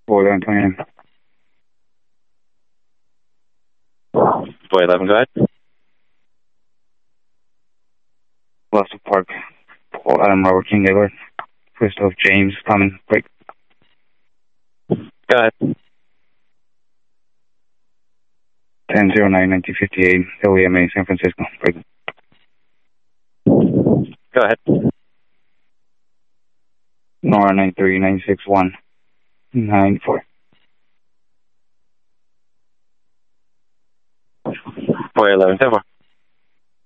41129. 411, go ahead. Gloucester Park, Paul Adam Robert King Edward, Christoph James Common, break. Go ahead. 10-09-1958, LEMA, San Francisco, break. Go ahead. Nora 93-961-94. 411, 10-4.